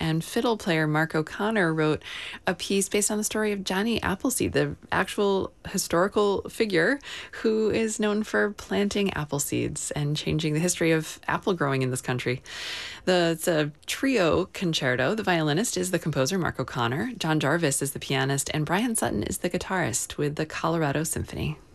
and fiddle player Mark O'Connor wrote a piece based on the story of Johnny Appleseed, the actual historical figure who is known for planting apple seeds and changing the history of apple growing in this country. It's a trio concerto. The violinist is the composer Mark O'Connor, John Jarvis is the pianist, and Brian Sutton is the guitarist with the Colorado Symphony.